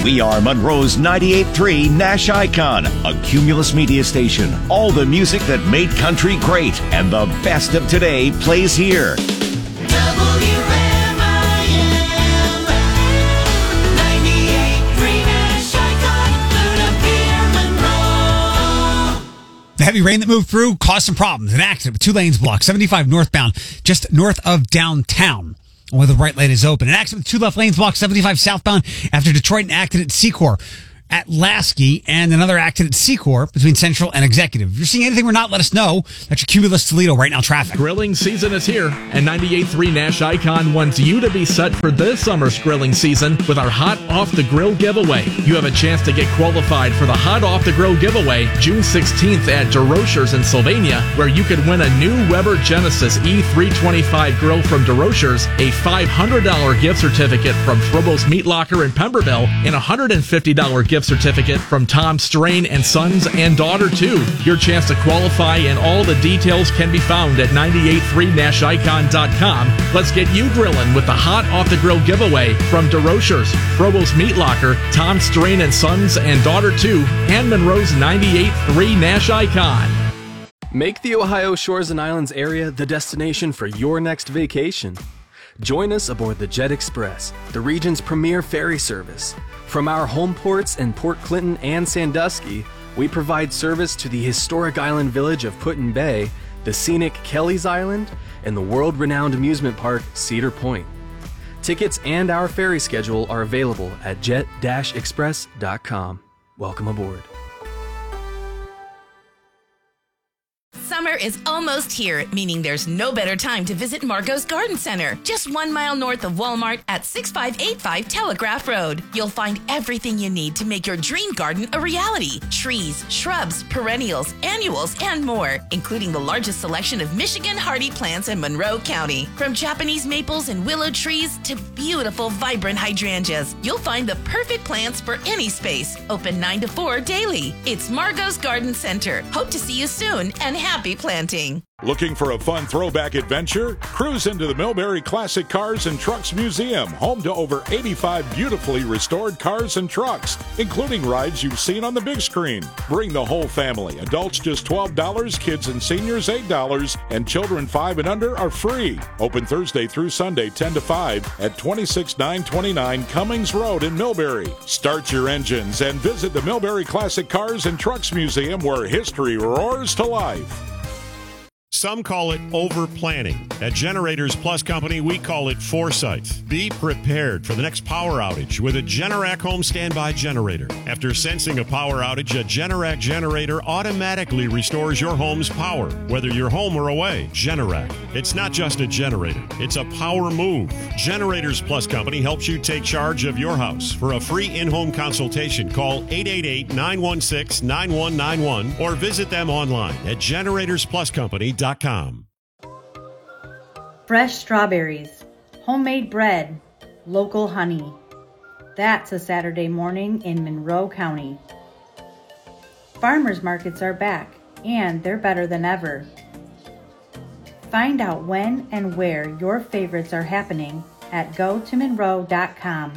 We are Monroe's 98.3 Nash Icon, a Cumulus media station. All the music that made country great and the best of today plays here. The heavy rain that moved through caused some problems. An accident with 2 lanes blocked, 75 northbound, just north of downtown, where the right lane is open. An accident with 2 left lanes blocked, 75 southbound, after Detroit, an accident at Secor at Lasky, and another accident at Secor between Central and Executive. If you're seeing anything we're not, let us know. That's your Cumulus Toledo right now traffic. Grilling season is here, and 98.3 Nash Icon wants you to be set for this summer's grilling season with our Hot Off the Grill giveaway. You have a chance to get qualified for the Hot Off the Grill giveaway June 16th at DeRochers in Sylvania, where you could win a new Weber Genesis E325 grill from DeRochers, a $500 gift certificate from Frobos Meat Locker in Pemberville, and a $150 gift certificate from Tom Strain and Sons and Daughter 2. Your chance to qualify and all the details can be found at 983nashicon.com. Let's get you grilling with the Hot Off the Grill giveaway from DeRochers, Frobos Meat Locker, Tom Strain and Sons and Daughter 2, and Monroe's 98.3 Nash Icon. Make the Ohio Shores and Islands area the destination for your next vacation. Join us aboard the Jet Express, the region's premier ferry service. From our home ports in Port Clinton and Sandusky, we provide service to the historic island village of Put-in Bay, the scenic Kelly's Island, and the world-renowned amusement park Cedar Point. Tickets and our ferry schedule are available at jet-express.com. Welcome aboard. Summer is almost here, meaning there's no better time to visit Margot's Garden Center, just 1 mile north of Walmart at 6585 Telegraph Road. You'll find everything you need to make your dream garden a reality. Trees, shrubs, perennials, annuals, and more, including the largest selection of Michigan hardy plants in Monroe County. From Japanese maples and willow trees to beautiful, vibrant hydrangeas, you'll find the perfect plants for any space. Open 9 to 4 daily. It's Margot's Garden Center. Hope to see you soon, and happy planting. Looking for a fun throwback adventure? Cruise into the Millbury Classic Cars and Trucks Museum, home to over 85 beautifully restored cars and trucks, including rides you've seen on the big screen. Bring the whole family. Adults just $12, kids and seniors $8, and children 5 and under are free. Open Thursday through Sunday 10 to 5 at 26929 Cummings Road in Millbury. Start your engines and visit the Millbury Classic Cars and Trucks Museum, where history roars to life. Some call it over-planning. At Generators Plus Company, we call it foresight. Be prepared for the next power outage with a Generac home standby generator. After sensing a power outage, a Generac generator automatically restores your home's power, whether you're home or away. Generac. It's not just a generator. It's a power move. Generators Plus Company helps you take charge of your house. For a free in-home consultation, call 888-916-9191 or visit them online at generatorspluscompany.com. Fresh strawberries, homemade bread, local honey. That's a Saturday morning in Monroe County. Farmers markets are back, and they're better than ever. Find out when and where your favorites are happening at gotomonroe.com.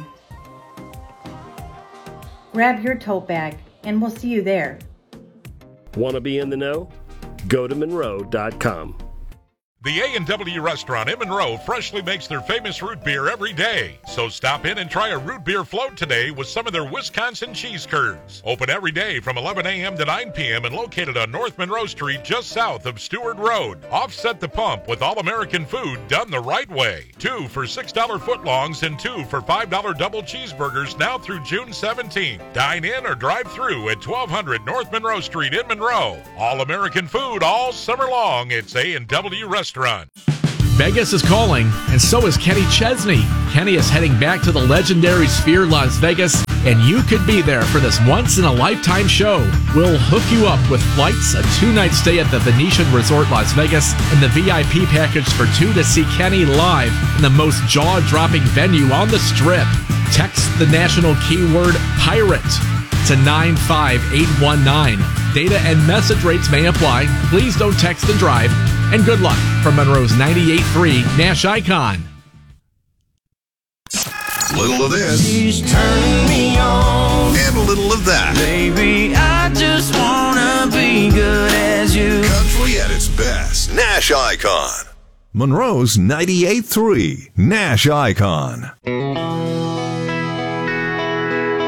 Grab your tote bag, and we'll see you there. Want to be in the know? Go to Monroe.com. The A&W restaurant in Monroe freshly makes their famous root beer every day. So stop in and try a root beer float today with some of their Wisconsin cheese curds. Open every day from 11 a.m. to 9 p.m. and located on North Monroe Street just south of Stewart Road. Offset the pump with all-American food done the right way. 2 for $6 footlongs and 2 for $5 double cheeseburgers now through June 17th. Dine in or drive through at 1200 North Monroe Street in Monroe. All-American food all summer long. It's A&W Restaurant. Vegas is calling, and so is Kenny Chesney. Kenny is heading back to the legendary Sphere Las Vegas, and you could be there for this once-in-a-lifetime show. We'll hook you up with flights, a 2-night stay at the Venetian Resort Las Vegas, and the VIP package for 2 to see Kenny live in the most jaw-dropping venue on the Strip. Text the national keyword PIRATE to 95819. Data and message rates may apply. Please don't text and drive. And good luck from Monroe's 98.3 Nash Icon. A little of this. She's turning me on. And a little of that. Baby, I just wanna be good as you. Country at its best. Nash Icon. Monroe's 98.3 Nash Icon.